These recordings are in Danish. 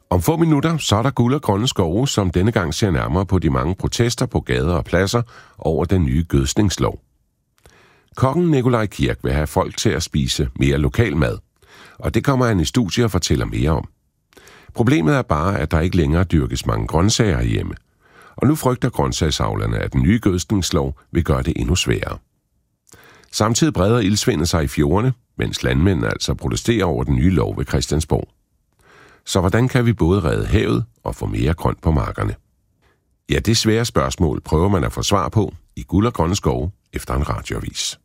Om få minutter, så er der guld og grønne skove, som denne gang ser nærmere på de mange protester på gader og pladser over den nye gødskningslov. Kokken Nikolaj Kirk vil have folk til at spise mere lokal mad, og det kommer han i studiet og fortæller mere om. Problemet er bare, at der ikke længere dyrkes mange grøntsager hjemme, og nu frygter grøntsagsavlerne, at den nye gødskningslov vil gøre det endnu sværere. Samtidig breder ildsvindet sig i fjordene, mens landmændene altså protesterer over den nye lov ved Christiansborg. Så hvordan kan vi både redde havet og få mere grønt på markerne? Ja, det svære spørgsmål prøver man at få svar på i Guld og Grønne Skove efter en radioavis.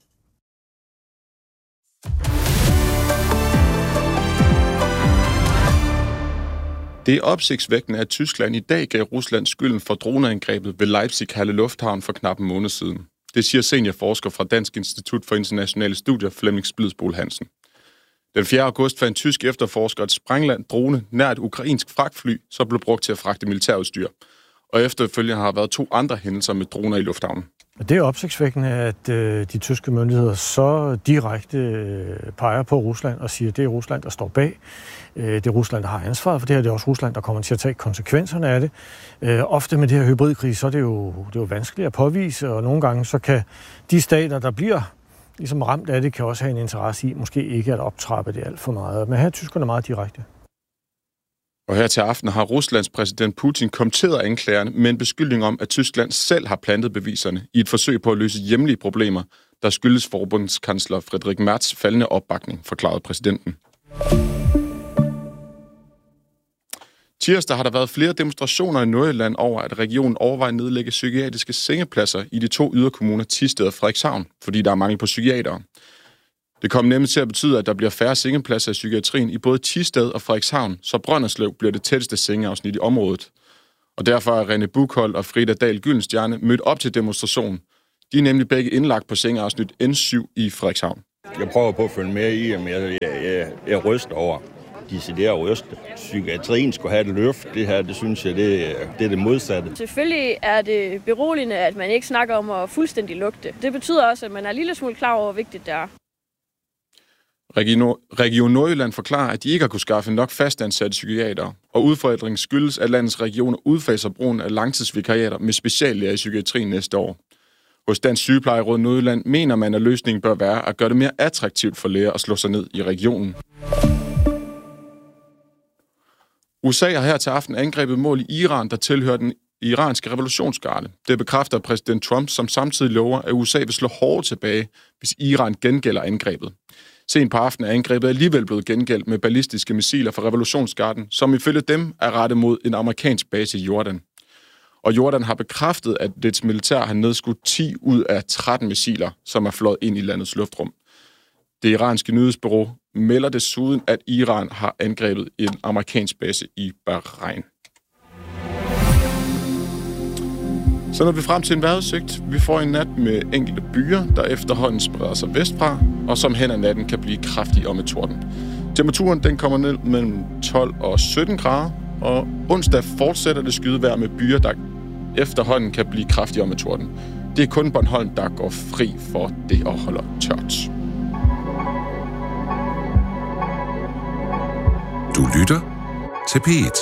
Det er opsigtsvækkende, at Tyskland i dag gav Rusland skylden for droneangrebet ved Leipzig-Halle Lufthavn for knap en måned siden. Det siger seniorforsker fra Dansk Institut for Internationale Studier, Flemming Splidsbol Hansen. Den 4. august fandt en tysk efterforsker et sprængland-drone nær et ukrainsk fragtfly, som blev brugt til at fragte militærudstyr. Og efterfølgende har der været 2 andre hændelser med droner i lufthavnen. Det er opsigtsvækkende, at de tyske myndigheder så direkte peger på Rusland og siger, at det er Rusland, der står bag. Det er Rusland, der har ansvaret for det her. Det er også Rusland, der kommer til at tage konsekvenserne af det. Ofte med det her hybridkrig, så er det jo vanskeligt at påvise, og nogle gange så kan de stater, der bliver ligesom ramt af det, kan også have en interesse i måske ikke at optrappe det alt for meget. Men her er tyskerne meget direkte. Og her til aften har Ruslands præsident Putin kommenteret anklagerne med en beskyldning om, at Tyskland selv har plantet beviserne i et forsøg på at løse hjemlige problemer, der skyldes forbundskansler Friedrich Merz faldende opbakning, forklarede præsidenten. Tirsdag har der været flere demonstrationer i Nordjylland over, at regionen overvejer at nedlægge psykiatriske sengepladser i de 2 yderkommuner Thisted og Frederikshavn, fordi der er mangel på psykiatere. Det kommer nemlig til at betyde, at der bliver færre sengepladser i psykiatrien i både Thisted og Frederikshavn, så Brønderslev bliver det tætteste sengeafsnit i området. Og derfor er René Buchholdt og Frida Dahl Gyldenstjerne mødt op til demonstrationen. De er nemlig begge indlagt på sengeafsnit N7 i Frederikshavn. Jeg prøver på at følge med i, men jeg ryster over. Decideret ryste. Psykiatrien skulle have et løft. Det her, det synes jeg, det er det modsatte. Selvfølgelig er det beroligende, at man ikke snakker om at fuldstændig lugte. Det betyder også, at man er en lille smule klar over, hvor vigtigt det er. Region Nordjylland forklarer, at de ikke har kunnet skaffe nok fastansatte psykiatere, og udfordringen skyldes, at landets regioner udfaser brugen af langtidsvikariater med speciallæger i psykiatrien næste år. Hos Dansk Sygeplejeråd Nordjylland mener man, at løsningen bør være at gøre det mere attraktivt for læger at slå sig ned i regionen. USA har her til aften angrebet mål i Iran, der tilhører den iranske revolutionsgarde. Det bekræfter præsident Trump, som samtidig lover, at USA vil slå hårdt tilbage, hvis Iran gengælder angrebet. Sent på aftenen er angrebet alligevel blevet gengældt med ballistiske missiler fra revolutionsgarden, som ifølge dem er rettet mod en amerikansk base i Jordan. Og Jordan har bekræftet, at dets militær har nedskudt 10 ud af 13 missiler, som er fløjet ind i landets luftrum. Det iranske nyhedsbureau melder desuden, at Iran har angrebet en amerikansk base i Bahrain. Så når vi frem til en vejrudsigt. Vi får en nat med enkelte byer, der efterhånden spreder sig vestfra, og som hen ad natten kan blive kraftig og med torden. Temperaturen den kommer ned mellem 12 og 17 grader, og onsdag fortsætter det skydevejr med byer, der efterhånden kan blive kraftigere med torden. Det er kun Bornholm, der går fri for det og holder tørt. Du lytter til P1.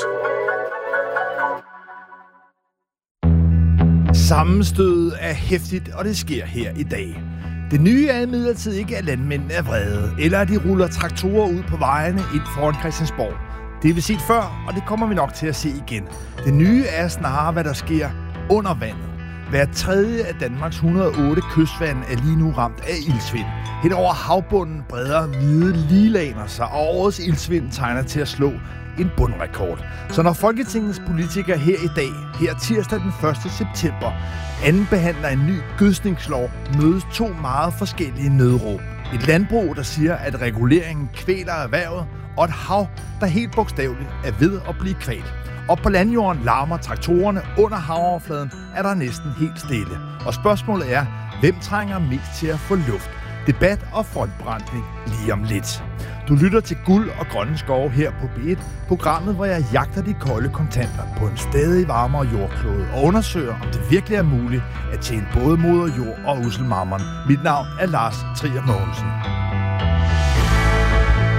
Sammenstødet er hæftigt, og det sker her i dag. Det nye er imidlertid ikke, at landmændene er vrede, eller at de ruller traktorer ud på vejene ind foran Christiansborg. Det har vi set før, og det kommer vi nok til at se igen. Det nye er snarere, hvad der sker under vandet. Hver tredje af Danmarks 108 kystvande er lige nu ramt af iltsvind. Hen over havbunden breder hvide liglaner sig, og årets iltsvind tegner til at slå en bundrekord. Så når Folketingets politikere her i dag, her tirsdag den 1. september, andenbehandler en ny gødskningslov, mødes 2 meget forskellige nødråb. Et landbrug, der siger, at reguleringen kvæler erhvervet, og et hav, der helt bogstaveligt er ved at blive kvalt. Og på landjorden larmer traktorerne, under havoverfladen er der næsten helt stille. Og spørgsmålet er, hvem trænger mest til at få luft? Debat og frontbranding lige om lidt. Du lytter til Guld og Grønne Skove her på B1, programmet, hvor jeg jagter de kolde kontanter på en stadig varmere jordklode og undersøger, om det virkelig er muligt at tjene både moder jord og usselmammon. Mit navn er Lars Trier Mogensen.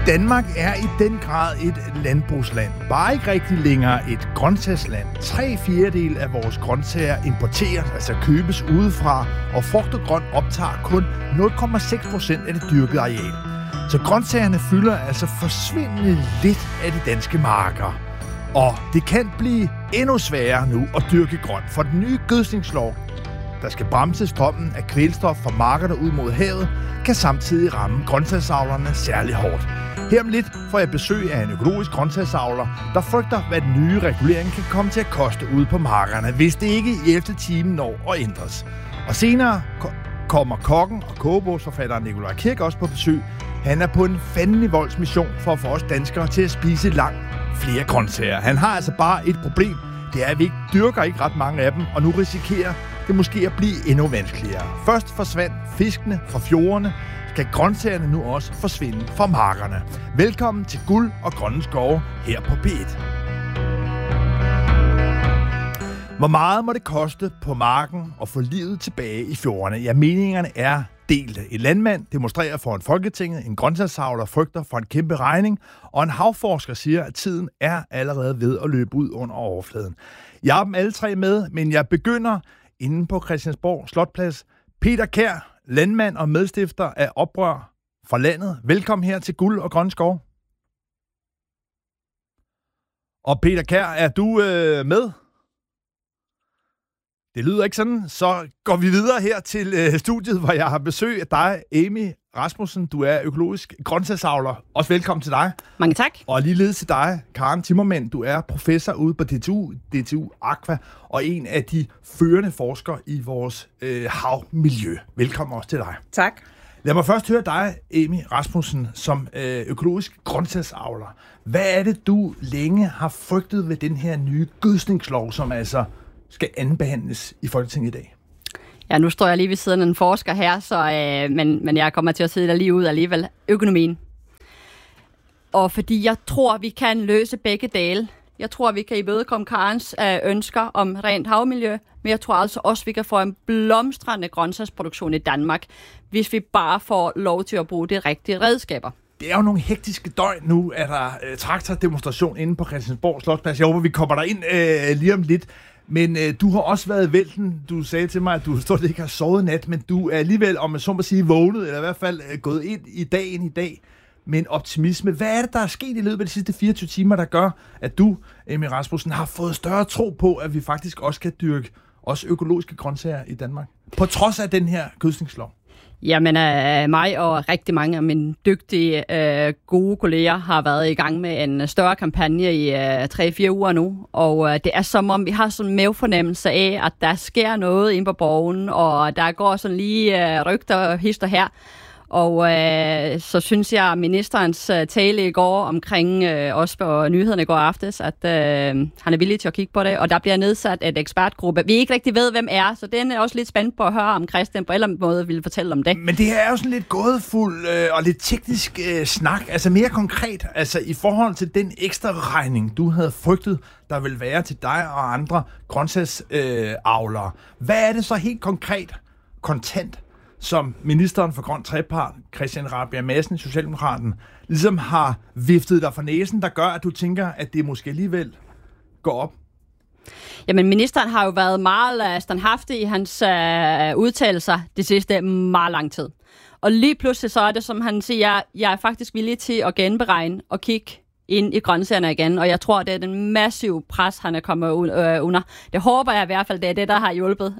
Danmark er i den grad et landbrugsland. Bare ikke rigtig længere et grøntsagsland. 3/4 af vores grøntsager importeres, altså købes udefra, og frugt og grønt optager kun 0,6% af det dyrkede areal. Så grøntsagerne fylder altså forsvindende lidt af de danske marker. Og det kan blive endnu sværere nu at dyrke grønt, for den nye gødskningslov, der skal bremse strømmen af kvælstof fra markerne ud mod havet, kan samtidig ramme grøntsagsavlerne særlig hårdt. Her om lidt får jeg besøg af en økologisk grøntsagsavler, der frygter, hvad den nye regulering kan komme til at koste ude på markerne, hvis det ikke i 11. time når at ændres. Og senere kommer kokken og kogebogsforfatteren Nikolaj Kirk også på besøg. Han er på en fandelig voldsmission for at få os danskere til at spise langt flere grøntsager. Han har altså bare et problem. Det er, at vi ikke dyrker ikke ret mange af dem, og nu risikerer det måske at blive endnu vanskeligere. Først forsvandt fiskene fra fjordene, skal grøntsagerne nu også forsvinde fra markerne. Velkommen til Guld og Grønne Skove her på P1. Hvor meget må det koste på marken at få livet tilbage i fjordene? Ja, meningerne er delte. En landmand demonstrerer foran Folketinget, en grøntsagsavler frygter for en kæmpe regning, og en havforsker siger, at tiden er allerede ved at løbe ud under overfladen. Jeg har dem alle tre med, men jeg begynder inde på Christiansborg Slotplads. Peter Kjær, landmand og medstifter af Oprør fra landet. Velkommen her til Guld og Grønne Skove. Og Peter Kjær, er du med? Det lyder ikke sådan. Så går vi videre her til studiet, hvor jeg har besøg af dig, Amy Rasmussen. Du er økologisk grøntsagsavler. Også velkommen til dig. Mange tak. Og ligeledes til dig, Karen Timmermann. Du er professor ude på DTU Aqua og en af de førende forskere i vores havmiljø. Velkommen også til dig. Tak. Lad mig først høre dig, Amy Rasmussen, som økologisk grøntsagsavler. Hvad er det, du længe har frygtet ved den her nye gødskningslov, som altså skal andenbehandles i Folketinget i dag? Ja, nu står jeg lige ved siden af en forsker her, så, men jeg kommer til at sidde der lige ud alligevel. Økonomien. Og fordi jeg tror, vi kan løse begge dele. Jeg tror, vi kan imødekomme Karens ønsker om rent havmiljø, men jeg tror altså også, vi kan få en blomstrende grøntsagsproduktion i Danmark, hvis vi bare får lov til at bruge de rigtige redskaber. Det er jo nogle hektiske døgn nu, at der er traktordemonstration inde på Christiansborg Slotplads. Jeg håber, vi kommer derind lige om lidt. Men du har også været i vælten. Du sagde til mig, at du stort ikke har sovet nat, men du er alligevel, om man så må sige, vågnet, eller i hvert fald gået ind i dag med en optimisme. Hvad er det, der er sket i løbet af de sidste 24 timer, der gør, at du, Amy Rasmussen, har fået større tro på, at vi faktisk også kan dyrke også økologiske grøntsager i Danmark? På trods af den her gødskningslov. Jamen, mig og rigtig mange af mine dygtige, gode kolleger har været i gang med en større kampagne i 3-4 uger nu, og det er som om, vi har sådan en mavefornemmelse af, at der sker noget inde på borgen, og der går sådan lige rygter og hister her. Og så synes jeg, at ministerens tale i går omkring også på nyhederne i går aftes, at han er villig til at kigge på det, og der bliver nedsat et ekspertgruppe. Vi ikke rigtig ved, hvem er, så den er også lidt spændt på at høre, om Christian på en eller anden måde vil fortælle om det. Men det her er jo sådan lidt gådefuld og lidt teknisk snak, altså mere konkret, altså i forhold til den ekstra regning, du havde frygtet, der vil være til dig og andre grøntsagsavlere. Hvad er det så helt konkret, kontant, som ministeren for Grøn Trepart, Christian Rabjerg Madsen, Socialdemokraten, ligesom har viftet dig for næsen, der gør, at du tænker, at det måske alligevel går op? Jamen, ministeren har jo været meget standhaftig i hans udtalelser det sidste meget lang tid. Og lige pludselig så er det, som han siger, jeg er faktisk villig til at genberegne og kigge ind i grøntsagerne igen, og jeg tror, det er den massive pres, han er kommet under. Det håber jeg i hvert fald, det er det, der har hjulpet.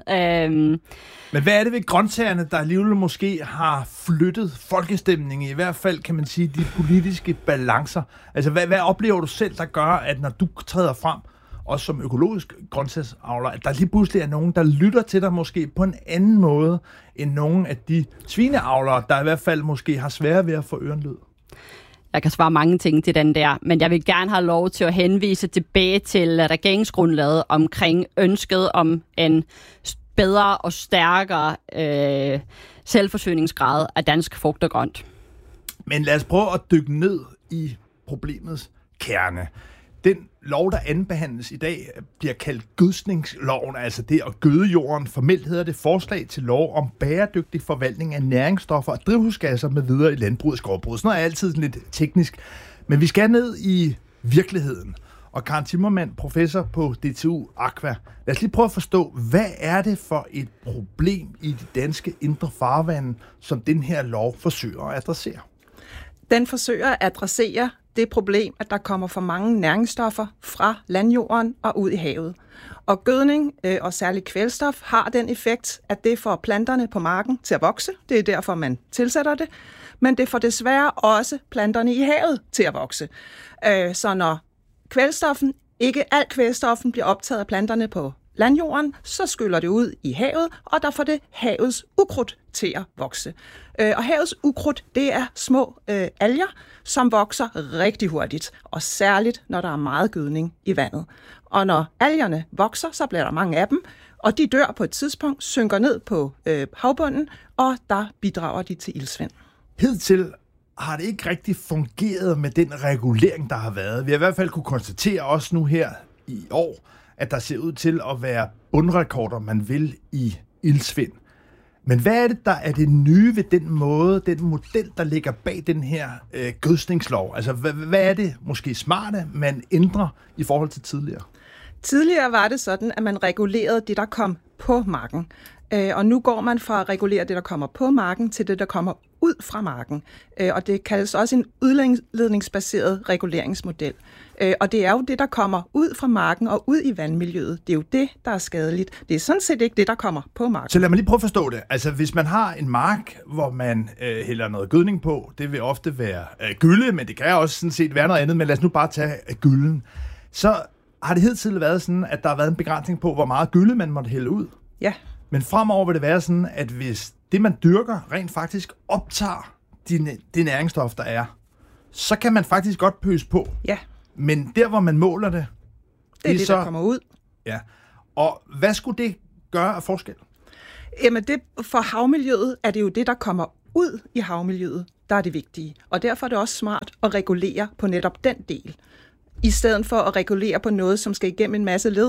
Men hvad er det ved grøntsagerne, der alligevel måske har flyttet folkestemningen, i hvert fald kan man sige, de politiske balancer? Altså, hvad oplever du selv, der gør, at når du træder frem, også som økologisk grøntsagsavler, at der lige pludselig er nogen, der lytter til dig måske på en anden måde, end nogen af de svineavlere, der i hvert fald måske har svært ved at få ørenlyd? Jeg kan svare mange ting til den der, men jeg vil gerne have lov til at henvise tilbage til regeringsgrundlaget omkring ønsket om en bedre og stærkere selvforsyningsgrad af dansk frugt og grønt. Men lad os prøve at dykke ned i problemets kerne. Den lov, der anbehandles i dag, bliver kaldt gødskningsloven, altså det at gøde jorden. Formelt hedder det forslag til lov om bæredygtig forvaltning af næringsstoffer og drivhusgasser med videre i landbruget og skovbruget. Sådan noget er altid lidt teknisk. Men vi skal ned i virkeligheden. Og Karen Timmermann, professor på DTU Aqua. Lad os lige prøve at forstå, hvad er det for et problem i de danske indre farvande, som den her lov forsøger at adressere? Den forsøger at adressere det problem, at der kommer for mange næringsstoffer fra landjorden og ud i havet. Og gødning, og særligt kvælstof, har den effekt, at det får planterne på marken til at vokse. Det er derfor, man tilsætter det. Men det får desværre også planterne i havet til at vokse. Så når kvælstoffen, ikke al kvælstoffen, bliver optaget af planterne på landjorden, så skyller det ud i havet, og der får det havets ukrudt til at vokse. Og havets ukrudt, det er små alger, som vokser rigtig hurtigt, og særligt, når der er meget gødning i vandet. Og når algerne vokser, så bliver der mange af dem, og de dør på et tidspunkt, synker ned på havbunden, og der bidrager de til iltsvind. Hidtil har det ikke rigtig fungeret med den regulering, der har været. Vi har i hvert fald kunne konstatere også nu her i år, at der ser ud til at være bundrekorder, man vil i iltsvind. Men hvad er det, der er det nye ved den måde, den model, der ligger bag den her gødskningslov? Altså, hvad er det måske smarte, man ændrer i forhold til tidligere? Tidligere var det sådan, at man regulerede det, der kom på marken. Og nu går man fra at regulere det, der kommer på marken, til det, der kommer ud fra marken. Og det kaldes også en udledningsbaseret reguleringsmodel. Og det er jo det, der kommer ud fra marken og ud i vandmiljøet. Det er jo det, der er skadeligt. Det er sådan set ikke det, der kommer på marken. Så lad mig lige prøve at forstå det. Altså, hvis man har en mark, hvor man hælder noget gødning på, det vil ofte være gylde, men det kan også sådan set være noget andet, men lad os nu bare tage gylden. Så har det hidtil været sådan, at der har været en begrænsning på, hvor meget gylde man måtte hælde ud. Ja. Men fremover vil det være sådan, at hvis det, man dyrker, rent faktisk optager det næringsstof, der er, så kan man faktisk godt pøse på. Ja. Men der, hvor man måler det... Det er det, der kommer ud. Ja. Og hvad skulle det gøre af forskel? Jamen, for havmiljøet er det jo det, der kommer ud i havmiljøet, der er det vigtige. Og derfor er det også smart at regulere på netop den del, i stedet for at regulere på noget, som skal igennem en masse led,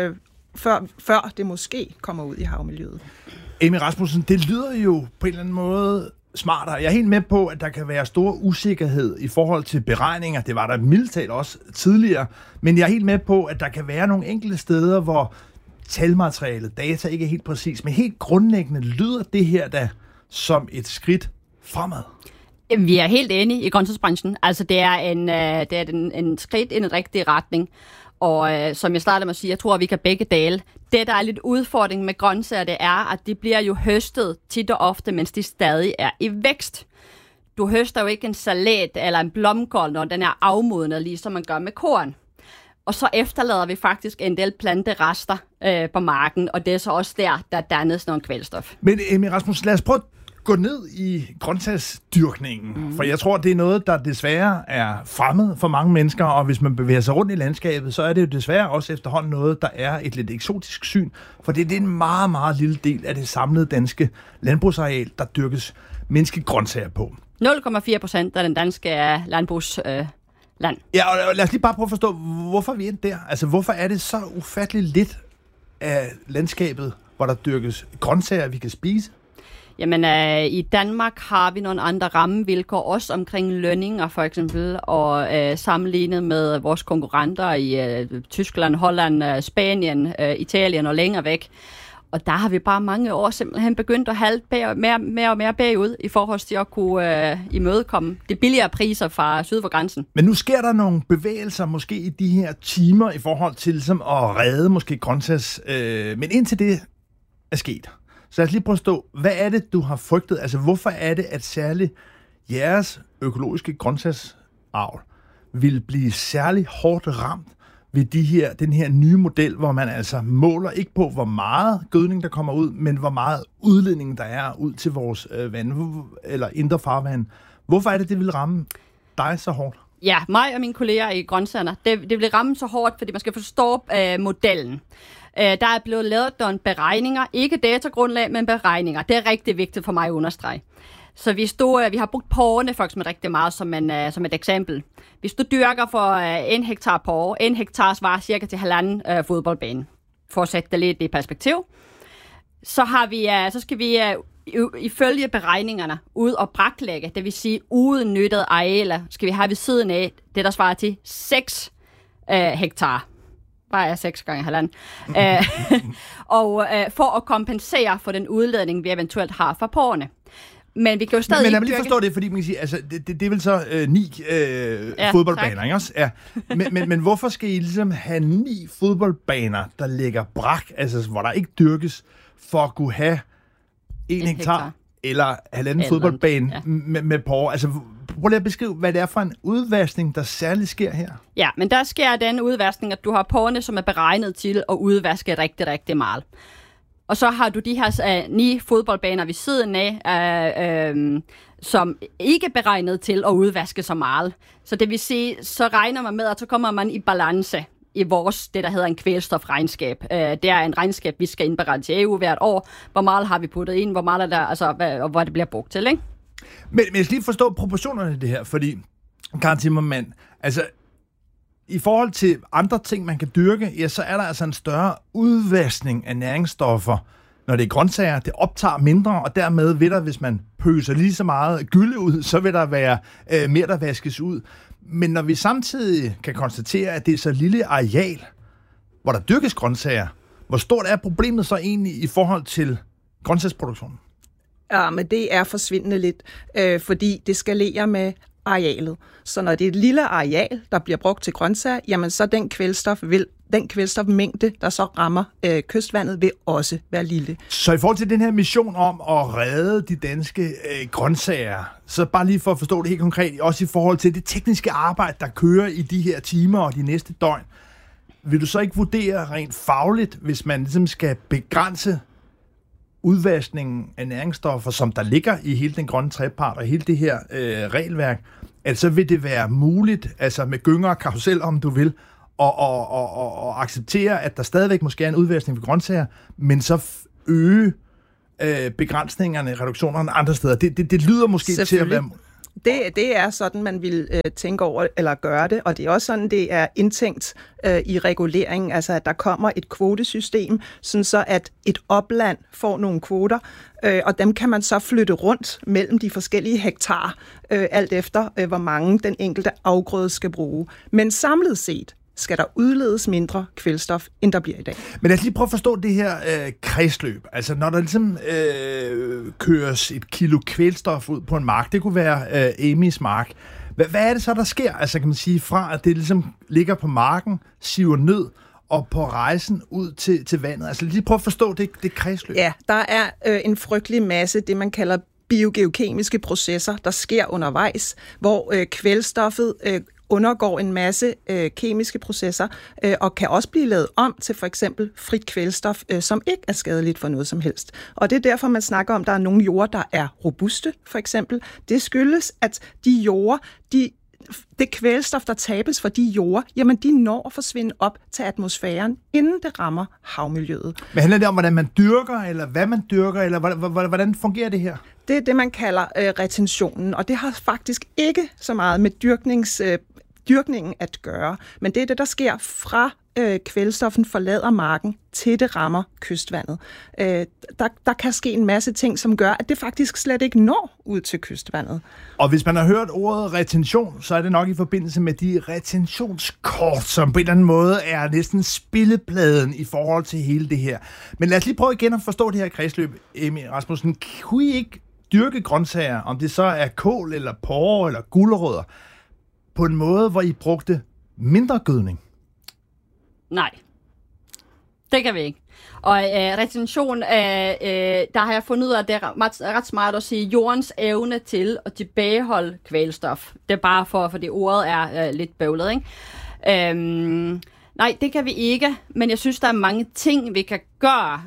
før det måske kommer ud i havmiljøet. Amy Rasmussen, det lyder jo på en eller anden måde smartere. Jeg er helt med på, at der kan være stor usikkerhed i forhold til beregninger. Det var der mildt talt også tidligere. Men jeg er helt med på, at der kan være nogle enkelte steder, hvor talmaterialet, data ikke er helt præcis. Men helt grundlæggende lyder det her da som et skridt fremad. Vi er helt enige i grøntsagsbranchen. Altså, det er en skridt i den rigtige retning. Og som jeg startede med at sige, jeg tror, at vi kan begge dele. Det, der er lidt udfordring med grøntsager, det er, at de bliver jo høstet tit og ofte, mens de stadig er i vækst. Du høster jo ikke en salat eller en blomkål, når den er afmodnet, ligesom man gør med korn. Og så efterlader vi faktisk en del planterester på marken, og det er så også der dannes noget kvælstof. Men Amy Rasmussen, lad os prøve gå ned i grøntsagsdyrkningen, for jeg tror, det er noget, der desværre er fremmed for mange mennesker, og hvis man bevæger sig rundt i landskabet, så er det jo desværre også efterhånden noget, der er et lidt eksotisk syn, for det er en meget, meget lille del af det samlede danske landbrugsareal, der dyrkes menneskegrøntsager på. 0,4% af den danske landbrugsland. Ja, og lad os lige bare prøve at forstå, hvorfor vi er der. Altså, hvorfor er det så ufatteligt lidt af landskabet, hvor der dyrkes grøntsager, vi kan spise? Jamen, i Danmark har vi nogle andre rammevilkår, også omkring lønninger for eksempel, og sammenlignet med vores konkurrenter i Tyskland, Holland, Spanien, Italien og længere væk. Og der har vi bare mange år simpelthen begyndt at halte mere og mere bagud i forhold til at kunne imødekomme de billigere priser fra syd for grænsen. Men nu sker der nogle bevægelser måske i de her timer i forhold til ligesom, at redde måske grøntsags. Men indtil det er sket, så lad os lige prøve at stå, hvad er det, du har frygtet? Altså, hvorfor er det, at særligt jeres økologiske grøntsagsavl vil blive særlig hårdt ramt ved den her nye model, hvor man altså måler ikke på, hvor meget gødning, der kommer ud, men hvor meget udledning, der er ud til vores vand eller indre farvand. Hvorfor er det vil ramme dig så hårdt? Ja, mig og mine kolleger i grøntsagerne, det vil ramme så hårdt, fordi man skal forstå modellen. Der er blevet lavet nogle beregninger, ikke datagrundlag, men beregninger. Det er rigtig vigtigt for mig at understrege. Så vi har brugt porrene faktisk med rigtig meget som et eksempel. Hvis du dyrker for 1 hektar porre, 1 hektar svarer cirka til 1,5 fodboldbane. For at sætte det lidt i perspektiv. Så skal vi ifølge beregningerne ud og braklægge, det vil sige uden nyttede arealer, skal vi have ved siden af det, der svarer til 6 hektar. Bare er 6 gange 1,5. Og for at kompensere for den udledning, vi eventuelt har fra porrene. Men vi kan jo stadig men lad mig lige forstå det, fordi man kan sige, altså, det er vel så 9 fodboldbaner, ikke også? Ja. Men hvorfor skal I ligesom have 9 fodboldbaner, der ligger brak, altså hvor der ikke dyrkes, for at kunne have 1 hektar eller 1,5 fodboldbane med porre? Altså, prøv lige at beskrive, hvad det er for en udvaskning, der særligt sker her. Ja, men der sker den udvaskning, at du har porrene, som er beregnet til at udvaske rigtig, rigtig meget. Og så har du de her 9 fodboldbaner ved siden af, som ikke er beregnet til at udvaske så meget. Så det vil sige, så regner man med, at så kommer man i balance i vores, det der hedder en kvælstofregnskab. Det er en regnskab, vi skal indberette til EU hvert år. Hvor meget har vi puttet ind, hvor meget er der, altså, og hvor det bliver brugt til, ikke? Men jeg skal lige forstå proportionerne i det her, fordi, Karen Timmermann, altså, i forhold til andre ting, man kan dyrke, ja, så er der altså en større udvaskning af næringsstoffer, når det er grøntsager. Det optager mindre, og dermed vil der, hvis man pøser lige så meget gylde ud, så vil der være mere, der vaskes ud. Men når vi samtidig kan konstatere, at det er så lille areal, hvor der dyrkes grøntsager, hvor stort er problemet så egentlig i forhold til grøntsagsproduktionen? Ja, men det er forsvindende lidt, fordi det skalerer med arealet. Så når det er et lille areal, der bliver brugt til grøntsager, jamen så den kvælstofmængde, der så rammer kystvandet, vil også være lille. Så i forhold til den her mission om at redde de danske grøntsager, så bare lige for at forstå det helt konkret, også i forhold til det tekniske arbejde, der kører i de her timer og de næste døgn, vil du så ikke vurdere rent fagligt, hvis man ligesom skal begrænse udvaskningen af næringsstoffer, som der ligger i hele den grønne trepart og hele det her regelværk, at så vil det være muligt, altså med gynger og karusel, om du vil, og acceptere, at der stadigvæk måske er en udvaskning for grøntsager, men så øge begrænsningerne, reduktionerne andre steder. Det lyder måske til at være... Det er sådan, man vil tænke over eller gøre det, og det er også sådan, det er indtænkt i reguleringen, altså at der kommer et kvotesystem, sådan så at et opland får nogle kvoter, og dem kan man så flytte rundt mellem de forskellige hektar, alt efter hvor mange den enkelte afgrøde skal bruge. Men samlet set skal der udledes mindre kvælstof, end der bliver i dag. Men lad os lige prøve at forstå det her kredsløb. Altså, når der ligesom køres et kilo kvælstof ud på en mark, det kunne være Amys mark. Hvad er det så, der sker? Altså, kan man sige, fra at det ligesom ligger på marken, siver ned, og på rejsen ud til vandet. Altså, lige prøve at forstå det kredsløb. Ja, der er en frygtelig masse, det man kalder biogeokemiske processer, der sker undervejs, hvor kvælstoffet undergår en masse kemiske processer og kan også blive lavet om til for eksempel frit kvælstof, som ikke er skadeligt for noget som helst. Og det er derfor, man snakker om, at der er nogle jorder, der er robuste, for eksempel. Det skyldes, at de jorder, det kvælstof, der tabes fra de jorder, jamen de når at forsvinde op til atmosfæren, inden det rammer havmiljøet. Men handler det om, hvordan man dyrker, eller hvad man dyrker, eller hvordan fungerer det her? Det er det, man kalder retentionen, og det har faktisk ikke så meget med dyrkningen at gøre, men det er det, der sker fra kvælstoffen forlader marken, til det rammer kystvandet. Der kan ske en masse ting, som gør, at det faktisk slet ikke når ud til kystvandet. Og hvis man har hørt ordet retention, så er det nok i forbindelse med de retentionskort, som på en eller anden måde er næsten spillepladen i forhold til hele det her. Men lad os lige prøve igen at forstå det her kredsløb, Amy Rasmussen. Kunne I ikke dyrke grøntsager, om det så er kål, eller porre, eller gulerødder, på en måde, hvor I brugte mindre gødning? Nej, det kan vi ikke. Og retention, der har jeg fundet ud af, at det er ret smart at sige jordens evne til at tilbageholde kvælstof. Det er bare fordi ordet er lidt bøvlet, ikke? Nej, det kan vi ikke, men jeg synes, der er mange ting, vi kan gøre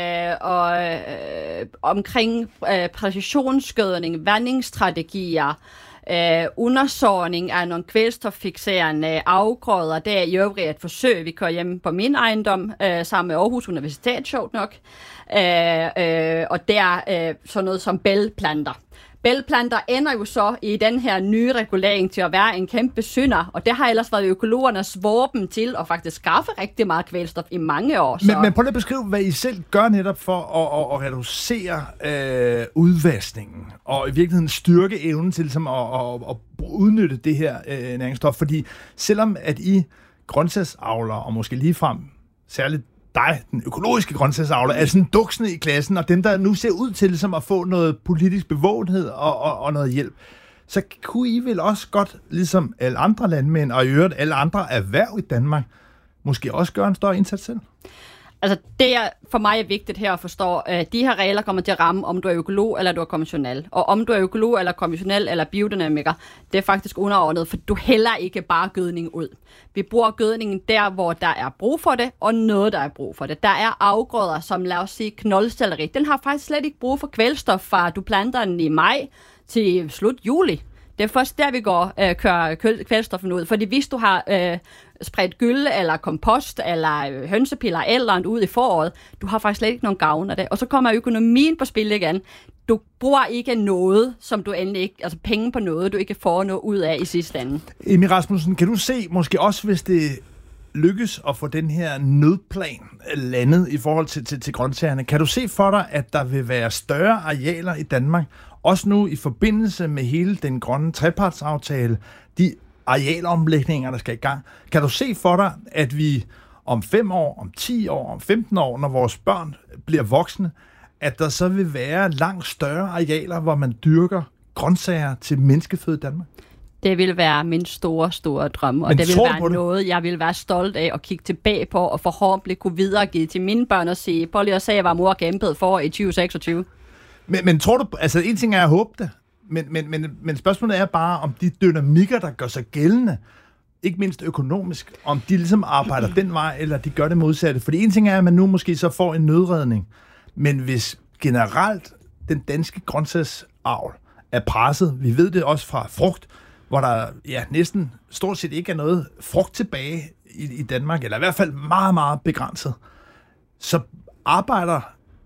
omkring præcisionsgødning, vandingsstrategier, undersåning af nogle kvælstoffikserende afgrøder. Det er i øvrigt et forsøg, vi kører hjemme på min ejendom, sammen med Aarhus Universitet, sjovt nok. Og det er sådan noget som bælgplanter. bælgplanter ender jo så i den her nye regulering til at være en kæmpe synder, og det har ellers været økologernes våben til at faktisk skaffe rigtig meget kvælstof i mange år. Så. Men prøv lige at beskrive, hvad I selv gør netop for at reducere udvaskningen, og i virkeligheden styrke evnen til ligesom, at udnytte det her næringsstof. Fordi selvom at I grøntsagsavler, og måske ligefrem særligt dig, den økologiske grøntsagsavler, er sådan duksende i klassen, og dem, der nu ser ud til ligesom at få noget politisk bevågenhed og noget hjælp, så kunne I vel også godt, ligesom alle andre landmænd, og i øvrigt alle andre erhverv i Danmark, måske også gøre en større indsats selv? Altså, det er for mig er vigtigt her at forstå, at de her regler kommer til at ramme, om du er økolog eller du er konventionel. Og om du er økolog eller konventionel eller biodynamiker, det er faktisk underordnet, for du hælder ikke bare gødning ud. Vi bruger gødningen der, hvor der er brug for det, og noget, der er brug for det. Der er afgrøder, som lad os sige knoldselleri. Den har faktisk slet ikke brug for kvælstof, fra du planter den i maj til slut juli. Det er først der, vi kører kvælstoffen ud. Fordi hvis du har spredt gylle, eller kompost, eller hønsepiller, eller andet ud i foråret, du har faktisk slet ikke nogen gavn af det. Og så kommer økonomien på spil igen. Du bruger ikke noget, som du endelig ikke, altså penge på noget, du ikke får noget ud af i sidste ende. Emil Rasmussen, kan du se, måske også hvis det lykkes at få den her nødplan landet i forhold til grøntsagerne, kan du se for dig, at der vil være større arealer i Danmark, også nu i forbindelse med hele den grønne trepartsaftale, de arealomlægninger, der skal i gang. Kan du se for dig, at vi om 5 år, om 10 år, om 15 år, når vores børn bliver voksne, at der så vil være langt større arealer, hvor man dyrker grøntsager til menneskeføde i Danmark? Det vil være min store, store drøm, og det vil være noget, jeg vil være stolt af at kigge tilbage på, og forhåbentlig kunne videregive til mine børn og sige, prøv lige at se, hvad mor kæmpede for i 2026. Men tror du, altså en ting er at håbe det, men spørgsmålet er bare, om de dynamikker, der gør sig gældende, ikke mindst økonomisk, om de ligesom arbejder den vej, eller de gør det modsatte. Fordi en ting er, at man nu måske så får en nødredning, men hvis generelt den danske grøntsagsavl er presset, vi ved det også fra frugt, hvor der næsten stort set ikke er noget frugt tilbage i Danmark, eller i hvert fald meget, meget begrænset, så arbejder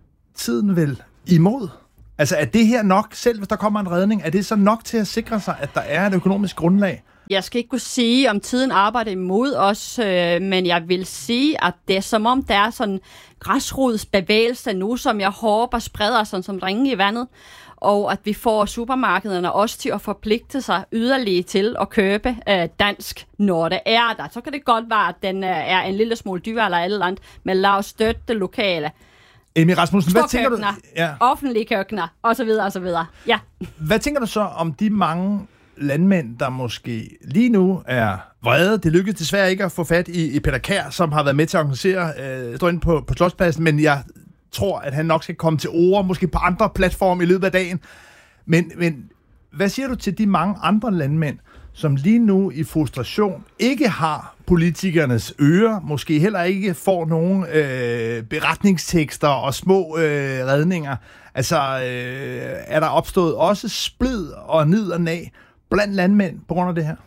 tiden vel imod. Altså er det her nok, selv hvis der kommer en redning, er det så nok til at sikre sig, at der er et økonomisk grundlag? Jeg skal ikke kunne sige, om tiden arbejder imod os, men jeg vil sige, at det er som om, der er sådan en græsrodsbevægelse nu, som jeg håber spreder sig som ringe i vandet, og at vi får supermarkederne også til at forpligte sig yderligere til at købe dansk, når det er der. Så kan det godt være, at den er en lille smule dyr eller et eller andet, men lad os støtte det lokale. Emil Rasmussen, hvad tænker du? Ja. Offentlige køkkener, osv. osv. Ja. Hvad tænker du så om de mange landmænd, der måske lige nu er vrede? Det lykkedes desværre ikke at få fat i Peter Kjær, som har været med til at organisere stå inde på Slotspladsen, men jeg tror, at han nok skal komme til ord, måske på andre platforme i løbet af dagen. Men hvad siger du til de mange andre landmænd, som lige nu i frustration ikke har politikernes ører, måske heller ikke får nogen beretningstekster og små redninger? Altså, er der opstået også splid og nid og nag blandt landmænd på grund af det her?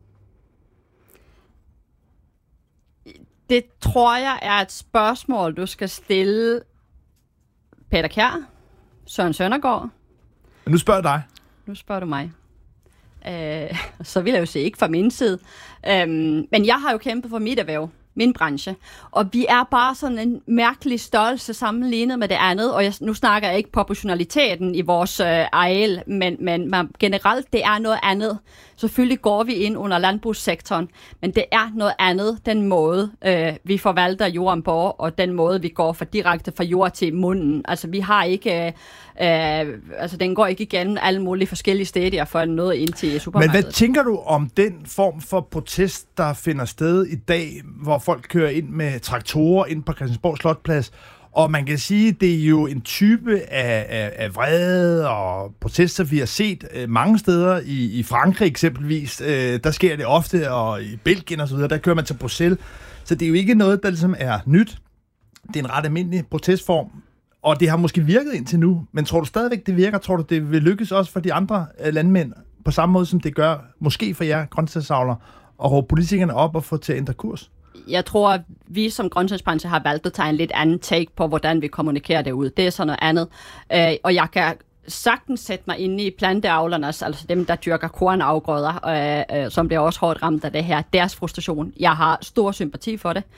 Det tror jeg er et spørgsmål, du skal stille Peter Kjær, Søren Søndergaard. Nu spørger jeg dig. Nu spørger du mig. Så vil jeg jo sige ikke fra min side. Men jeg har jo kæmpet for mit erhverv, min branche. Og vi er bare sådan en mærkelig størrelse sammenlignet med det andet. Og nu snakker jeg ikke proportionaliteten i vores areal, men generelt det er noget andet. Selvfølgelig går vi ind under landbrugssektoren, men det er noget andet, den måde vi forvalter jorden på, og den måde vi går direkte fra jord til munden. Altså vi har ikke, den går ikke igennem alle mulige forskellige stadier for noget ind til supermarkedet. Men hvad tænker du om den form for protest, der finder sted i dag, hvor folk kører ind med traktorer ind på Christiansborg Slotsplads? Og man kan sige, det er jo en type af vrede og protester, vi har set mange steder i Frankrig eksempelvis. Der sker det ofte, og i Belgien og så videre, der kører man til Bruxelles. Så det er jo ikke noget, der ligesom er nyt. Det er en ret almindelig protestform, og det har måske virket indtil nu. Men tror du stadigvæk, det virker? Tror du, det vil lykkes også for de andre landmænd, på samme måde som det gør måske for jer grøntsagsavlere, at råbe politikerne op og få til at ændre kurs? Jeg tror, at vi som grøntsagsbranche har valgt at tage en lidt anden take på, hvordan vi kommunikerer det ud. Det er sådan noget andet. Og jeg kan sagtens sætte mig inde i planteavlernes, altså dem, der dyrker kornafgrøder, som bliver også hårdt ramt af det her, deres frustration. Jeg har stor sympati for det.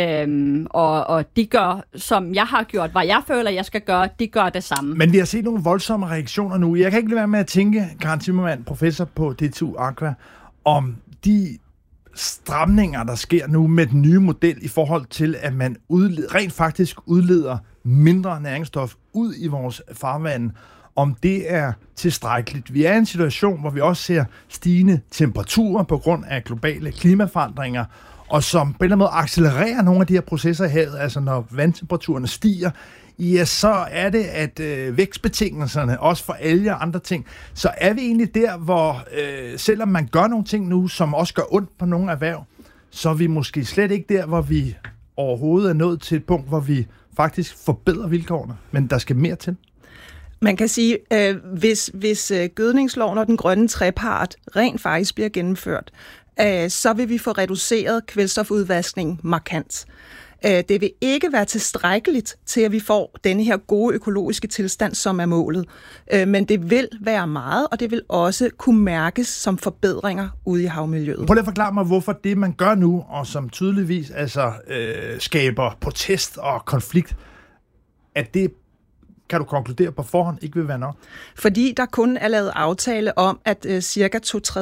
Og de gør, som jeg har gjort, hvad jeg føler, jeg skal gøre, de gør det samme. Men vi har set nogle voldsomme reaktioner nu. Jeg kan ikke lade være med at tænke, Karen Zimmermann, professor på DTU Aqua, om de stramninger, der sker nu med den nye model i forhold til, at man rent faktisk udleder mindre næringsstof ud i vores farvand, om det er tilstrækkeligt. Vi er i en situation, hvor vi også ser stigende temperaturer på grund af globale klimaforandringer, og som på en eller anden måde accelererer nogle af de her processer i havet, altså når vandtemperaturerne stiger, ja, så er det, at vækstbetingelserne, også for alger og andre ting, så er vi egentlig der, hvor selvom man gør nogle ting nu, som også gør ondt på nogle erhverv, så er vi måske slet ikke der, hvor vi overhovedet er nået til et punkt, hvor vi faktisk forbedrer vilkårene, men der skal mere til. Man kan sige, hvis gødningsloven og den grønne trepart rent faktisk bliver gennemført, så vil vi få reduceret kvælstofudvaskningen markant. Det vil ikke være tilstrækkeligt til, at vi får denne her gode økologiske tilstand, som er målet. Men det vil være meget, og det vil også kunne mærkes som forbedringer ude i havmiljøet. Prøv lige at forklare mig, hvorfor det, man gør nu, og som tydeligvis skaber protest og konflikt, at det kan du konkludere på forhånd ikke vil være nok? Fordi der kun er lavet aftale om, at cirka 2/3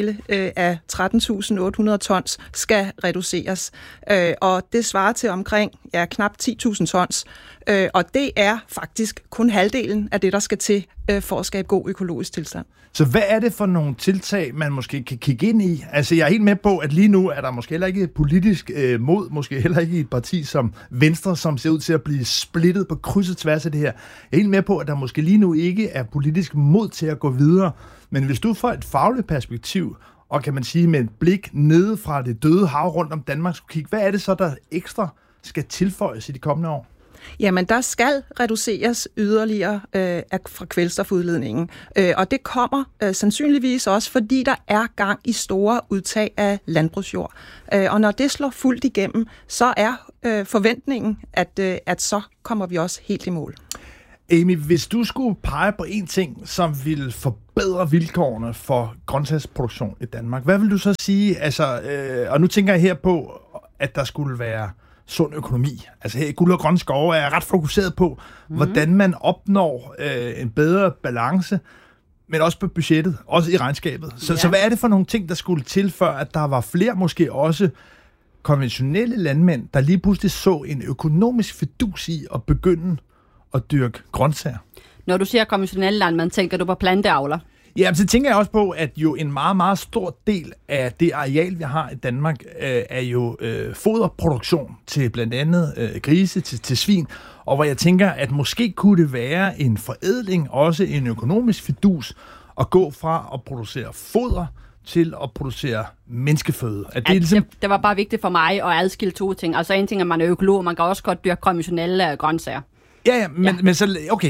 af 13.800 tons skal reduceres. Og det svarer til omkring knap 10.000 tons. Og det er faktisk kun halvdelen af det, der skal til for at skabe god økologisk tilstand. Så hvad er det for nogle tiltag, man måske kan kigge ind i? Altså, jeg er helt med på, at lige nu er der måske heller ikke politisk mod, måske heller ikke i et parti som Venstre, som ser ud til at blive splittet på kryds og tværs af det her. Jeg er helt med på, at der måske lige nu ikke er politisk mod til at gå videre. Men hvis du får et fagligt perspektiv, og kan man sige med et blik nede fra det døde hav rundt om Danmark, skulle kigge, hvad er det så, der ekstra skal tilføjes i de kommende år? Jamen, der skal reduceres yderligere fra kvælstofudledningen. Og det kommer sandsynligvis også, fordi der er gang i store udtag af landbrugsjord. Og når det slår fuldt igennem, så er forventningen, at så kommer vi også helt i mål. Amy, hvis du skulle pege på en ting, som ville forbedre vilkårene for grøntsagsproduktion i Danmark, hvad vil du så sige? Altså, og nu tænker jeg her på, at der skulle være sund økonomi. Altså her i Guld og Grønne Skove er jeg ret fokuseret på, hvordan man opnår en bedre balance, men også på budgettet, også i regnskabet. Så hvad er det for nogle ting, der skulle til, før at der var flere, måske også konventionelle landmænd, der lige pludselig så en økonomisk fidus i at begynde at dyrke grøntsager? Når du siger konventionelle landmænd, tænker du på planteavler? Ja, så tænker jeg også på, at jo en meget, meget stor del af det areal, vi har i Danmark, er jo foderproduktion til blandt andet grise, til svin, og hvor jeg tænker, at måske kunne det være en forædling, også en økonomisk fidus, at gå fra at producere foder til at producere menneskeføde. Det var bare vigtigt for mig at adskille to ting. Altså en ting er, at man er økolog, man kan også godt dyrke konventionelle grøntsager. Ja, men så, okay.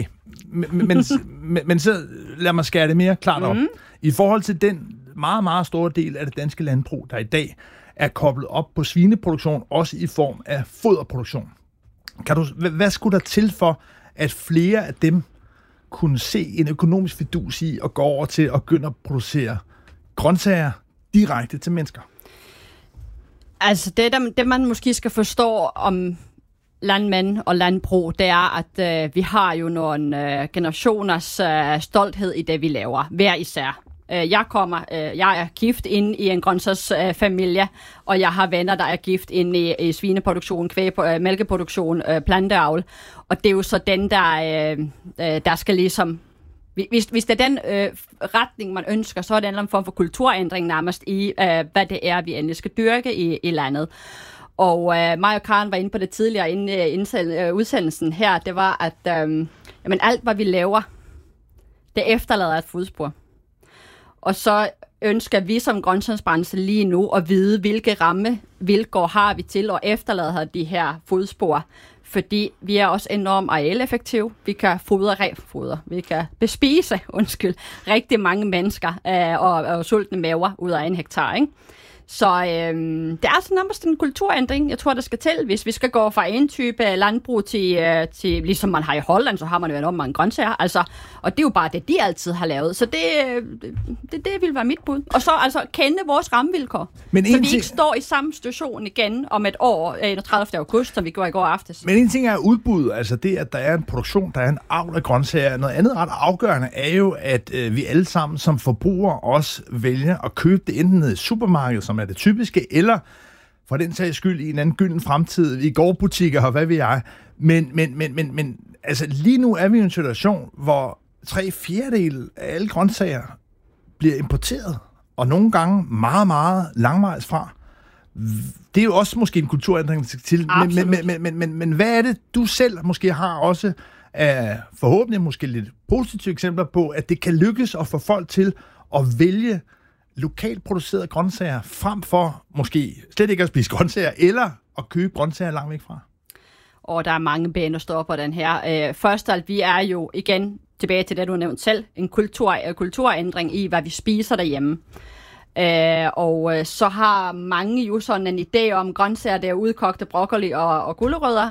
Men så lad mig skære det mere klart op. I forhold til den meget, meget store del af det danske landbrug, der i dag er koblet op på svineproduktion, også i form af foderproduktion. Hvad skulle der til for, at flere af dem kunne se en økonomisk fidus i at gå over til at begynde at producere grøntsager direkte til mennesker? Altså det man måske skal forstå om landmænd og landbrug, det er, at vi har jo nogle generationers stolthed i det, vi laver, hver især. Jeg er gift ind i en grøntsagsfamilie, og jeg har venner, der er gift ind i svineproduktion, mælkeproduktion, planteavl, og det er jo så den, der skal ligesom. Hvis det er den retning, man ønsker, så er det en eller anden form for kulturændring nærmest i, hvad det er, vi endelig skal dyrke i landet. Og mig og Karen var inde på det tidligere inden udsendelsen her, det var, at alt, hvad vi laver, det efterlader et fodspor. Og så ønsker vi som grøntsagsbranche lige nu at vide, hvilke rammevilkår har vi til at efterlade de her fodspor. Fordi vi er også enormt arealeffektive. Vi kan vi kan bespise rigtig mange mennesker og sultne maver ud af 1 hektar, ikke? Så det er sådan nærmest en kulturændring, jeg tror, der skal til, hvis vi skal gå fra en type landbrug til ligesom man har i Holland, så har man jo enormt mange grøntsager, altså, og det er jo bare det, de altid har lavet. Så det vil være mit bud. Og så altså kende vores rammevilkår, så vi ikke står i samme situation igen om et år, 30. august, som vi gjorde i går aftes. Men en ting er udbud, altså det, at der er en produktion, der er en avl af grøntsager. Noget andet ret afgørende er jo, at vi alle sammen som forbrugere også vælger at købe det enten nede i supermarkedet, som er det typiske, eller for den sags skyld i en anden gylden fremtid, i gårdbutikker og hvad ved jeg. Men altså lige nu er vi i en situation, hvor 3/4 af alle grøntsager bliver importeret, og nogle gange meget, meget langvejs fra. Det er jo også måske en kulturændring til, men hvad er det, du selv måske har også af forhåbentlig måske lidt positive eksempler på, at det kan lykkes at få folk til at vælge lokalt producerede grøntsager, frem for måske slet ikke at spise grøntsager, eller at købe grøntsager langt væk fra? Og der er mange ben, der står på den her. Først og alt, vi er jo igen tilbage til det, du har nævnt selv, en kulturændring i, hvad vi spiser derhjemme. Og så har mange jo sådan en idé om grøntsager, der er udkogte broccoli og gulerødder,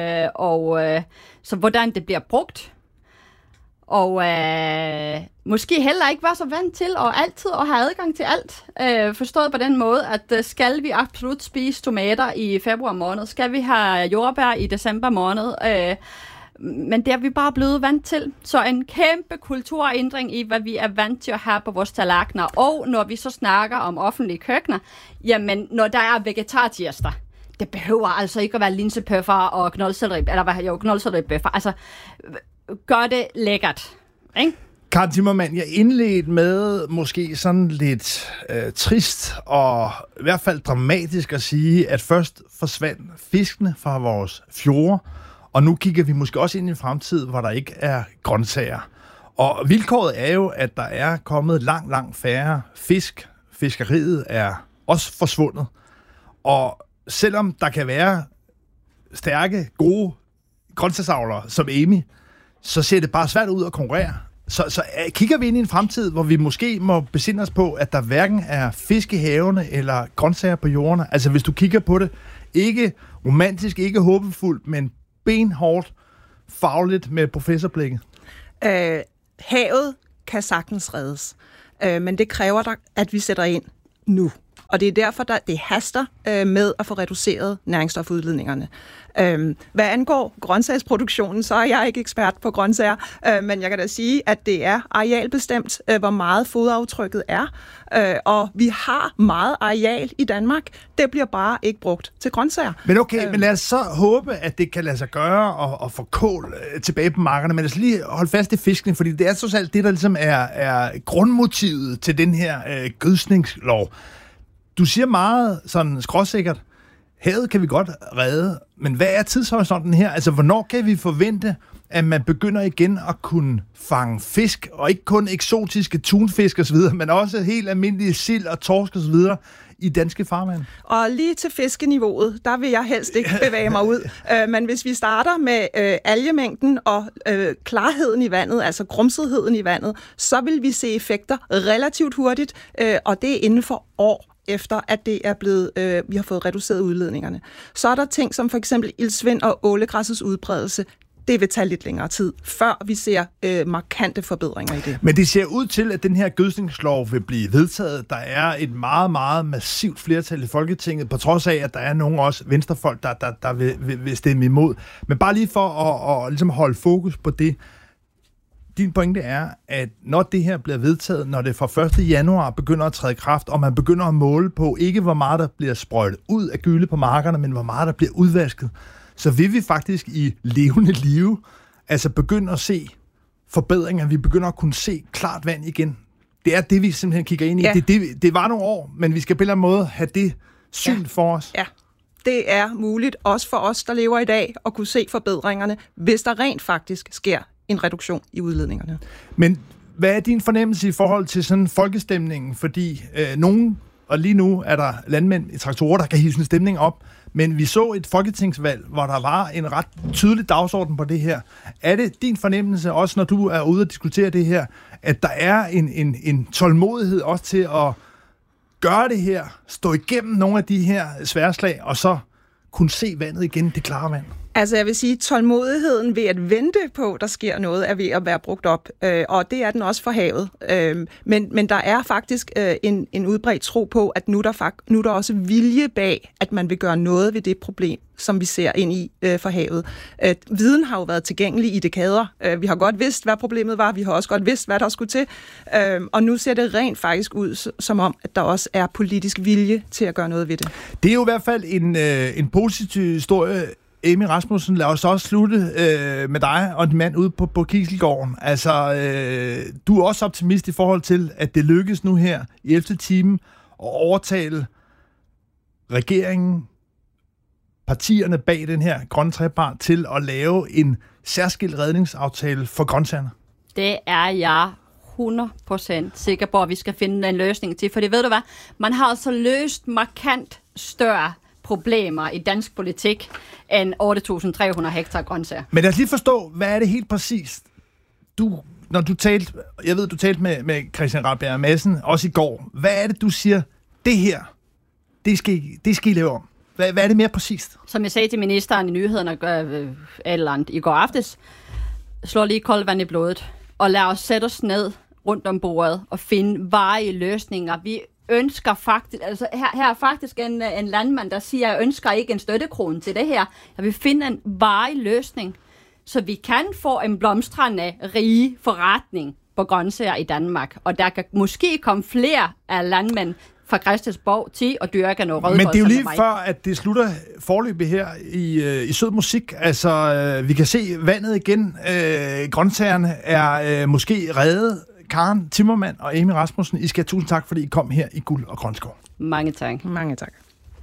så hvordan det bliver brugt. Og måske heller ikke være så vant til og altid at have adgang til alt. Forstået på den måde, at skal vi absolut spise tomater i februar måned, skal vi have jordbær i december måned, men det er vi bare blevet vant til. Så en kæmpe kulturændring i, hvad vi er vant til at have på vores tallerkener. Og når vi så snakker om offentlige køkkener, jamen når der er vegetartirsdag, det behøver altså ikke at være linsepøffer og knoldselleribøffer. Altså, gør det lækkert, ikke? Karen Zimmermann, jeg indledte med måske sådan lidt trist og i hvert fald dramatisk at sige, at først forsvandt fiskene fra vores fjorde, og nu kigger vi måske også ind i en fremtid, hvor der ikke er grøntsager. Og vilkåret er jo, at der er kommet langt færre fisk. Fiskeriet er også forsvundet. Og selvom der kan være stærke, gode grøntsagsavlere som Amy, så ser det bare svært ud at konkurrere. Så kigger vi ind i en fremtid, hvor vi måske må besinde os på, at der hverken er fisk i havene eller grøntsager på jordene. Altså hvis du kigger på det, ikke romantisk, ikke håbefuldt, men benhårdt, fagligt med professorblikket. Havet kan sagtens reddes, men det kræver, at vi sætter ind nu. Og det er derfor, det haster med at få reduceret næringsstofudledningerne. Hvad angår grøntsagsproduktionen, så er jeg ikke ekspert på grøntsager, men jeg kan da sige, at det er arealbestemt, hvor meget foderaftrykket er. Og vi har meget areal i Danmark. Det bliver bare ikke brugt til grøntsager. Men okay, men lad os så håbe, at det kan lade sig gøre at få kål tilbage på markerne. Men lad os lige holde fast i fiskene, fordi det er trods alt det, der ligesom er grundmotivet til den her gødskningslov. Du siger meget sådan skråsikkert, havet kan vi godt redde, men hvad er tidshorisonten her? Altså, hvornår kan vi forvente, at man begynder igen at kunne fange fisk, og ikke kun eksotiske tunfisk osv., men også helt almindelige sild og torsk osv. i danske farvand? Og lige til fiskeniveauet, der vil jeg helst ikke bevæge mig ud. Men hvis vi starter med algemængden og klarheden i vandet, altså grumsetheden i vandet, så vil vi se effekter relativt hurtigt, og det er inden for år efter at det er blevet, vi har fået reduceret udledningerne. Så er der ting som for eksempel iltsvind og ålegræssets udbredelse. Det vil tage lidt længere tid, før vi ser markante forbedringer i det. Men det ser ud til, at den her gødskningslov vil blive vedtaget. Der er et meget, meget massivt flertal i Folketinget, på trods af, at der er nogle også venstrefolk, der vil stemme imod. Men bare lige for at ligesom holde fokus på det. Din pointe er, at når det her bliver vedtaget, når det fra 1. januar begynder at træde i kraft, og man begynder at måle på ikke hvor meget der bliver sprøjtet ud af gylde på markerne, men hvor meget der bliver udvasket, så vil vi faktisk i levende live altså begynde at se forbedringer. Vi begynder at kunne se klart vand igen. Det er det, vi simpelthen kigger ind i. Ja. Det var nogle år, men vi skal på en eller anden måde have det syn for os. Ja. Det er muligt, også for os, der lever i dag, at kunne se forbedringerne, hvis der rent faktisk sker en reduktion i udledningerne. Men hvad er din fornemmelse i forhold til sådan folkestemningen? Fordi nogen, og lige nu er der landmænd i traktorer, der kan hive sådan en stemning op, men vi så et folketingsvalg, hvor der var en ret tydelig dagsorden på det her. Er det din fornemmelse, også når du er ude og diskutere det her, at der er en tålmodighed også til at gøre det her, stå igennem nogle af de her sværslag, og så kunne se vandet igen, det klare vand? Altså jeg vil sige, tålmodigheden ved at vente på, der sker noget, er ved at være brugt op, og det er den også for havet. Men der er faktisk en udbredt tro på, at nu er der også vilje bag, at man vil gøre noget ved det problem, som vi ser ind i for havet. Viden har jo været tilgængelig i dekader. Vi har godt vidst, hvad problemet var. Vi har også godt vidst, hvad der skulle til. Og nu ser det rent faktisk ud, som om, at der også er politisk vilje til at gøre noget ved det. Det er jo i hvert fald en positiv historie. Amy Rasmussen, lad os også slutte med dig og din mand ude på Kieselgården. Altså, du er også optimist i forhold til, at det lykkes nu her i 11. time at overtale regeringen, partierne bag den her grønne trepart til at lave en særskilt redningsaftale for grøntsagerne. Det er jeg 100% sikker på, at vi skal finde en løsning til. For det ved du hvad, man har altså løst markant større problemer i dansk politik end 8.300 hektar grøntsager. Men lad os lige forstå, hvad er det helt præcist? Når du talte, jeg ved, du talte med Christian Rabjerg Madsen også i går. Hvad er det, du siger, det her, det skal I lave om? Hvad er det mere præcist? Som jeg sagde til ministeren i nyhederne i går aftes, slår lige koldt vand i blodet, og lad os sætte os ned rundt om bordet og finde varige løsninger. Vi ønsker faktisk, altså her er faktisk en landmand, der siger, jeg ønsker ikke en støttekrone til det her. Jeg vil finde en varig løsning, så vi kan få en blomstrende, rige forretning på grøntsager i Danmark. Og der kan måske komme flere af landmænd fra Christiansborg til at dyrke noget rødkål. Men det er jo lige før, at det slutter forløbet her i sød musik. Altså, vi kan se vandet igen. Grøntsagerne er måske reddet. Karen Timmermann og Amy Rasmussen, I skal have tusind tak, fordi I kom her i Guld og Grønskov. Mange tak. Mange tak.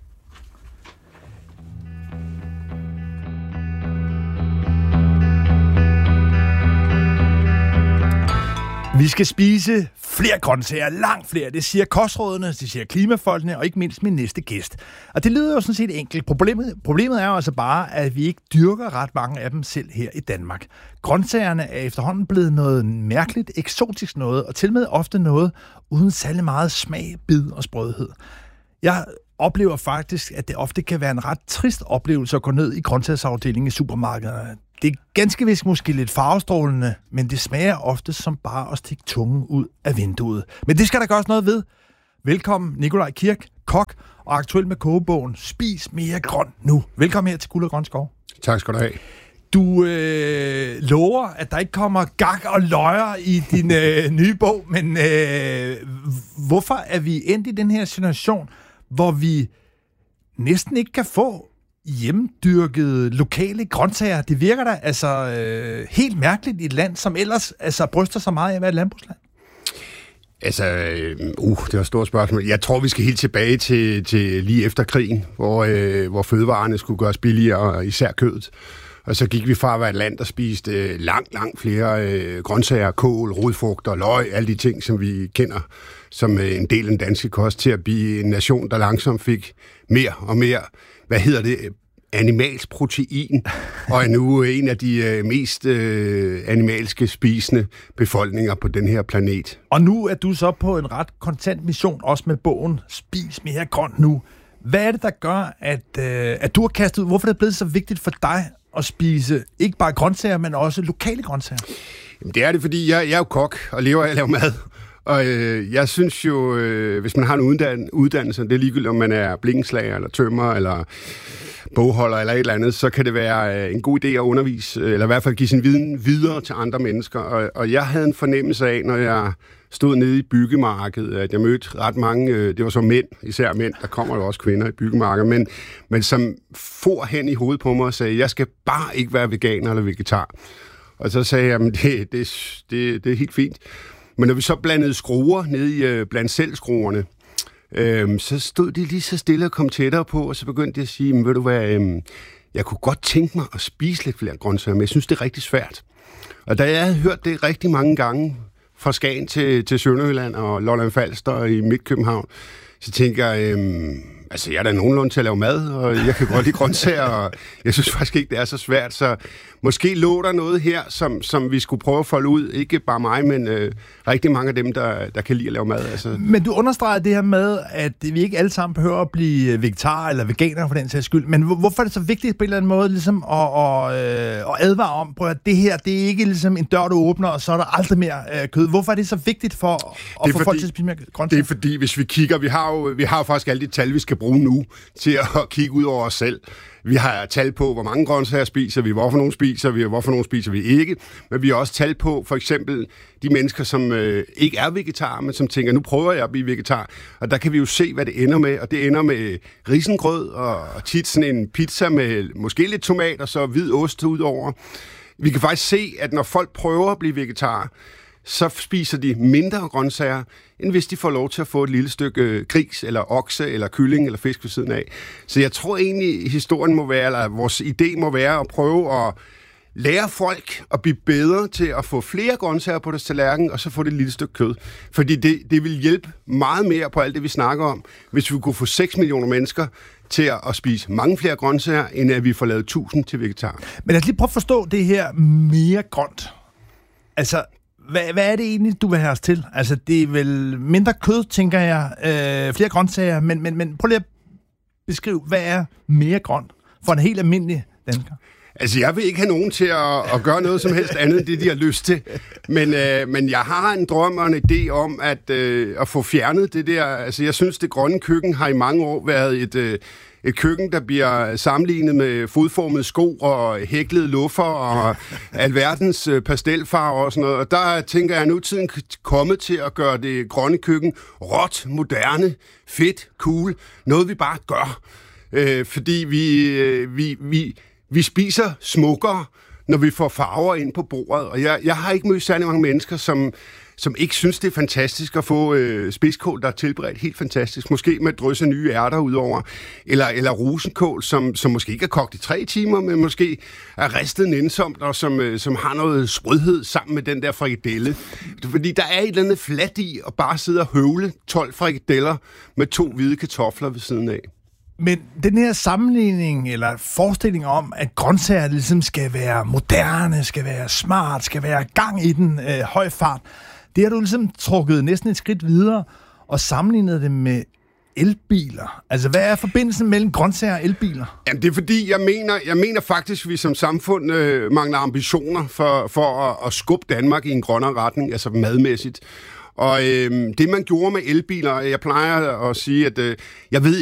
Vi skal spise flere grøntsager, langt flere. Det siger kostrådene, det siger klimafolkene, og ikke mindst min næste gæst. Og det lyder jo sådan set enkelt. Problemet er jo altså bare, at vi ikke dyrker ret mange af dem selv her i Danmark. Grøntsagerne er efterhånden blevet noget mærkeligt, eksotisk noget, og til med ofte noget uden særlig meget smag, bid og sprødhed. Jeg oplever faktisk, at det ofte kan være en ret trist oplevelse at gå ned i grøntsagsafdelingen i supermarkederne. Det er ganske vist måske lidt farvestrålende, men det smager ofte som bare at stikke tungen ud af vinduet. Men det skal der gøres noget ved. Velkommen Nikolaj Kirk, kok og aktuel med kogebogen Spis mere grønt nu. Velkommen her til Guld og Grønskov. Tak skal du have. Du lover, at der ikke kommer gak og løjer i din nye bog, men hvorfor er vi endt i den her situation, hvor vi næsten ikke kan få hjemmedyrkede lokale grøntsager? Det virker da altså helt mærkeligt i et land, som ellers bryster sig meget af at være et landbrugsland. Altså, det var et stort spørgsmål. Jeg tror, vi skal helt tilbage til lige efter krigen, hvor fødevarene skulle gøres billigere, især kødet. Og så gik vi fra at være et land, der spiste langt flere grøntsager, kål, rodfrugter, løg, alle de ting, som vi kender som en del af den danske kost, til at blive en nation, der langsomt fik mere og mere, animalsk protein, og er nu en af de mest animalske spisende befolkninger på den her planet. Og nu er du så på en ret kontant mission, også med bogen Spis mere grønt nu. Hvad er det, der gør, at du har kastet ud? Hvorfor er det blevet så vigtigt for dig at spise ikke bare grøntsager, men også lokale grøntsager? Jamen, det er det, fordi jeg er jo kok og lever af at lave mad. Og jeg synes jo, hvis man har en uddannelse, det er ligegyldigt, om man er blikkenslager, eller tømrer, eller bogholder, eller et eller andet, så kan det være en god idé at undervise, eller i hvert fald give sin viden videre til andre mennesker. Og jeg havde en fornemmelse af, når jeg stod nede i byggemarkedet, at jeg mødte ret mange, det var så mænd, især mænd, der kommer jo også kvinder i byggemarkedet, men som for hen i hovedet på mig og sagde, jeg skal bare ikke være veganer eller vegetar. Og så sagde jeg, det er helt fint. Men når vi så blandede skruer ned i blandt selv skruerne, så stod de lige så stille og kom tættere på, og så begyndte de at sige, ved du hvad, jeg kunne godt tænke mig at spise lidt flere grøntsager, men jeg synes, det er rigtig svært. Og da jeg havde hørt det rigtig mange gange, fra Skagen til Sønderjylland og Lolland Falster i Midtkøbenhavn, så tænker jeg, Altså, jeg er da nogenlunde til at lave mad, og jeg kan godt lide grøntsager, og jeg synes faktisk ikke, det er så svært. Så måske lå der noget her, som vi skulle prøve at folde ud. Ikke bare mig, men rigtig mange af dem, der kan lide at lave mad. Altså. Men du understreger det her med, at vi ikke alle sammen behøver at blive vegetarer eller veganere for den sags skyld. Men hvorfor er det så vigtigt på en eller anden måde ligesom, at advare om, at det her, det er ikke ligesom en dør, du åbner, og så er der aldrig mere kød. Hvorfor er det så vigtigt for at få folk til at spise mere grøntsager? Det er fordi, hvis vi kigger, vi har jo faktisk alle de tal, vi skal bruge nu til at kigge ud over os selv. Vi har tal på, hvor mange grøntsager spiser vi, hvorfor nogle spiser vi, og hvorfor nogle spiser vi ikke. Men vi har også tal på, for eksempel, de mennesker, som ikke er vegetarer, men som tænker, nu prøver jeg at blive vegetar. Og der kan vi jo se, hvad det ender med. Og det ender med risengrød og tit sådan en pizza med måske lidt tomat og så hvid ost udover. Vi kan faktisk se, at når folk prøver at blive vegetarer, så spiser de mindre grøntsager, end hvis de får lov til at få et lille stykke gris, eller okse, eller kylling, eller fisk ved siden af. Så jeg tror egentlig, historien må være, eller vores idé må være at prøve at lære folk at blive bedre til at få flere grøntsager på deres tallerken, og så få det lille stykke kød. Fordi det vil hjælpe meget mere på alt det, vi snakker om, hvis vi kunne få 6 millioner mennesker til at spise mange flere grøntsager, end at vi får lavet 1000 til vegetarer. Men lad os lige prøve at forstå det her mere grønt. Altså, hvad er det egentlig, du vil have os til? Altså, det er vel mindre kød, tænker jeg, flere grøntsager, men prøv lige at beskrive, hvad er mere grønt for en helt almindelig dansker? Altså, jeg vil ikke have nogen til at gøre noget som helst andet, end det, de har lyst til. Men jeg har en drøm og en idé om at få fjernet det der. Altså, jeg synes, det grønne køkken har i mange år været et køkken, der bliver sammenlignet med fodformede sko og hæklede luffer og alverdens pastelfarver og sådan noget. Og der tænker jeg, at nu tiden kommet til at gøre det grønne køkken råt, moderne, fedt, cool. Noget, vi bare gør. Fordi vi spiser smukkere, når vi får farver ind på bordet. Og jeg har ikke mødt særlig mange mennesker, som ikke synes, det er fantastisk at få spidskål, der er tilberedt helt fantastisk. Måske med et drys af nye ærter udover. Eller rosenkål, som måske ikke er kogt i 3 timer, men måske er ristet nænsomt, og som har noget sprødhed sammen med den der frikadelle. Fordi der er et eller andet flat i at bare sidde og høvle 12 frikadeller med 2 hvide kartofler ved siden af. Men den her sammenligning eller forestilling om, at grøntsager ligesom skal være moderne, skal være smart, skal være gang i den høj fart, det har du ligesom trukket næsten et skridt videre og sammenlignet det med elbiler. Altså, hvad er forbindelsen mellem grøntsager og elbiler? Jamen, det er fordi, jeg mener faktisk, at vi som samfund mangler ambitioner for at skubbe Danmark i en grønnere retning, altså madmæssigt. Og det, man gjorde med elbiler, jeg plejer at sige, at jeg ved